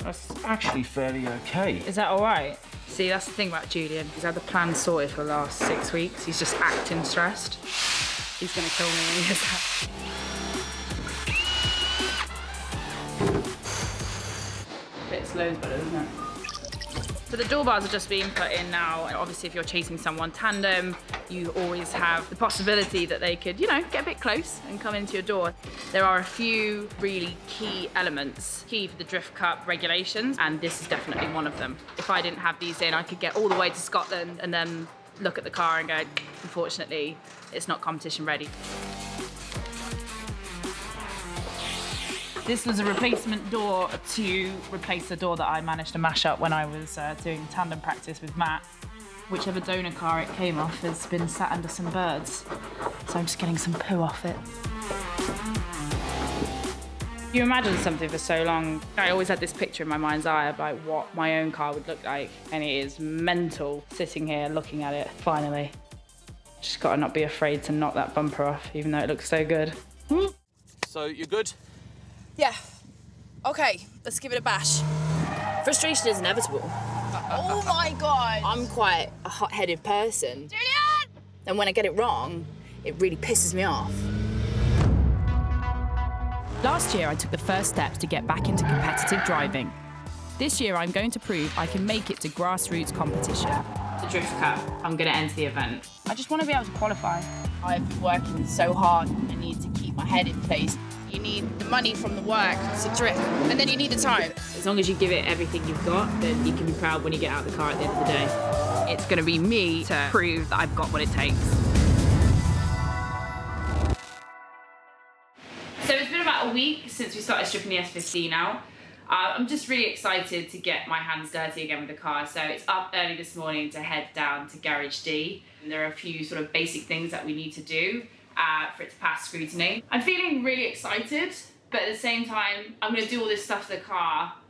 That's actually fairly okay. Is that all right? See, that's the thing about Julian. He's had the plan sorted for the last 6 weeks. He's just acting stressed. He's gonna kill me when he does that. Bit slow, but isn't it? So the door bars are just being put in now. Obviously, if you're chasing someone tandem, you always have the possibility that they could, get a bit close and come into your door. There are a few really key elements, key for the Drift Cup regulations, and this is definitely one of them. If I didn't have these in, I could get all the way to Scotland and then look at the car and go, unfortunately, it's not competition ready. This was a replacement door to replace the door that I managed to mash up when I was doing tandem practice with Matt. Whichever donor car it came off has been sat under some birds, so I'm just getting some poo off it. You imagine something for so long. I always had this picture in my mind's eye of like what my own car would look like, and it is mental sitting here looking at it, finally. Just gotta not be afraid to knock that bumper off, even though it looks so good. So, you're good? Yeah. Okay, let's give it a bash. Frustration is inevitable. Oh my God. I'm quite a hot-headed person. Julian! And when I get it wrong, it really pisses me off. Last year, I took the first steps to get back into competitive driving. This year, I'm going to prove I can make it to grassroots competition. The Drift Cup, I'm gonna enter the event. I just wanna be able to qualify. I've been working so hard. I need to keep my head in place. You need the money from the work to drift, and then you need the time. As long as you give it everything you've got, then you can be proud when you get out of the car at the end of the day. It's gonna be me to prove that I've got what it takes. So it's been about a week since we started stripping the S15 out. I'm just really excited to get my hands dirty again with the car. So it's up early this morning to head down to Garage D. And there are a few sort of basic things that we need to do for it to pass scrutiny. I'm feeling really excited, but at the same time, I'm gonna do all this stuff to the car